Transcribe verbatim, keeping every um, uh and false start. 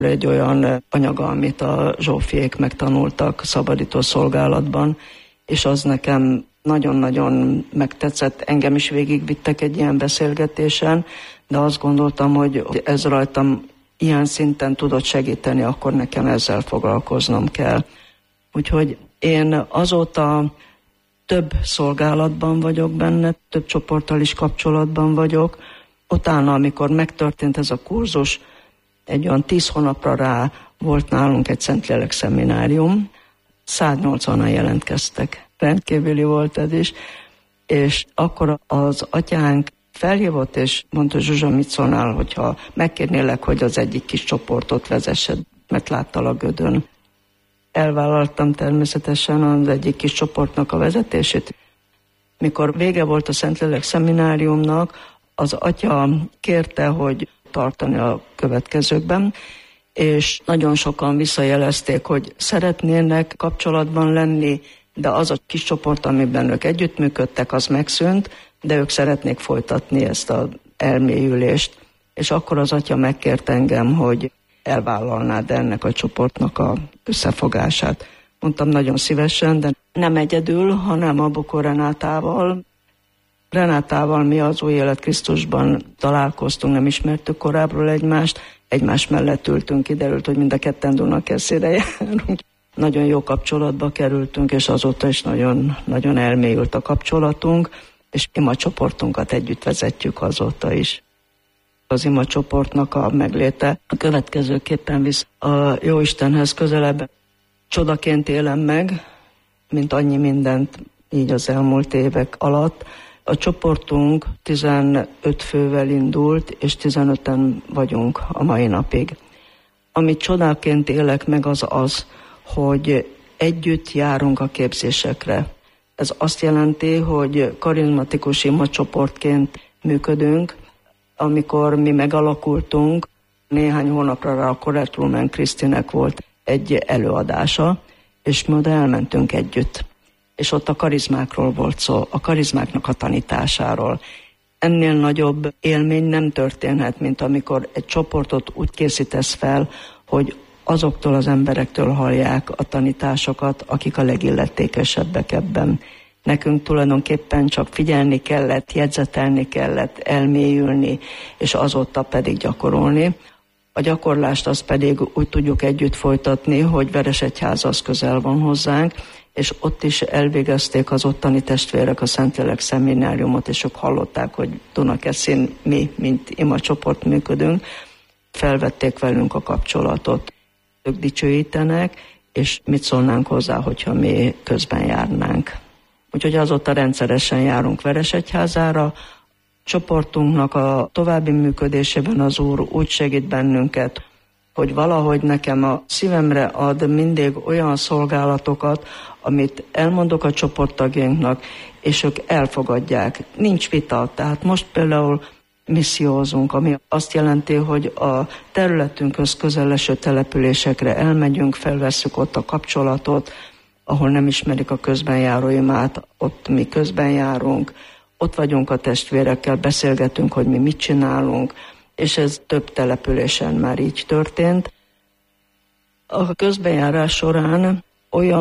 egy olyan anyaga, amit a Zsófiék megtanultak szabadító szolgálatban, és az nekem nagyon-nagyon megtetszett. Engem is végigvittek egy ilyen beszélgetésen, de azt gondoltam, hogy ez rajtam ilyen szinten tudott segíteni, akkor nekem ezzel foglalkoznom kell. Úgyhogy én azóta több szolgálatban vagyok benne, több csoporttal is kapcsolatban vagyok. Utána, amikor megtörtént ez a kurzus, egy olyan tíz hónapra rá volt nálunk egy Szentlélek szeminárium, száznyolcvanan jelentkeztek. Rendkívüli volt ez is, és akkor az atyánk felhívott, és mondta, Zsuzsa, mit szólnál, hogyha megkérnélek, hogy az egyik kis csoportot vezessed, mert láttalak Gödön. Elvállaltam természetesen az egyik kis csoportnak a vezetését. Mikor vége volt a Szentlélek szemináriumnak, az atya kérte, hogy tartani a következőkben, és nagyon sokan visszajelezték, hogy szeretnének kapcsolatban lenni, de az a kis csoport, amiben ők együttműködtek, az megszűnt, de ők szeretnék folytatni ezt az elmélyülést. És akkor az atya megkért engem, hogy elvállalnád ennek a csoportnak a összefogását. Mondtam, nagyon szívesen, de nem egyedül, hanem a Bokor Renátával. Renátával mi az Új Élet Krisztusban találkoztunk, nem ismertük korábbról egymást, egymás mellett ültünk, kiderült, hogy mind a ketten Dunakeszére járunk. Nagyon jó kapcsolatba kerültünk, és azóta is nagyon, nagyon elmélyült a kapcsolatunk, és ima csoportunkat együtt vezetjük azóta is. Az ima csoportnak a megléte a következőképpen visz a Jóistenhez közelebb. Csodaként élem meg, mint annyi mindent így az elmúlt évek alatt. A csoportunk tizenöt fővel indult, és tizenöten vagyunk a mai napig. Amit csodaként élek meg, az az, hogy együtt járunk a képzésekre. Ez azt jelenti, hogy karizmatikus ima csoportként működünk. Amikor mi megalakultunk, néhány hónapra rá a Corette Lumen Krisztinek volt egy előadása, és mi oda elmentünk együtt. És ott a karizmákról volt szó, a karizmáknak a tanításáról. Ennél nagyobb élmény nem történhet, mint amikor egy csoportot úgy készítesz fel, hogy azoktól az emberektől hallják a tanításokat, akik a legilletékesebbek ebben. Nekünk tulajdonképpen csak figyelni kellett, jegyzetelni kellett, elmélyülni, és azóta pedig gyakorolni. A gyakorlást azt pedig úgy tudjuk együtt folytatni, hogy Veresegyház az közel van hozzánk, és ott is elvégezték az ottani testvérek a Szentlélek szemináriumot, és ők hallották, hogy Dunakeszin mi, mint ima csoport működünk, felvették velünk a kapcsolatot. Ők dicsőítenek, és mit szólnánk hozzá, hogyha mi közben járnánk. Úgyhogy azóta rendszeresen járunk Veresegyházára. Csoportunknak a további működésében az Úr úgy segít bennünket, hogy valahogy nekem a szívemre ad mindig olyan szolgálatokat, amit elmondok a csoporttagjainknak, és ők elfogadják. Nincs vita, tehát most például missziózunk, ami azt jelenti, hogy a területünkhöz közel eső településekre elmegyünk, felvesszük ott a kapcsolatot, ahol nem ismerik a közben járó imát, ott mi közben járunk, ott vagyunk a testvérekkel, beszélgetünk, hogy mi mit csinálunk, és ez több településen már így történt. A közbenjárás során olyan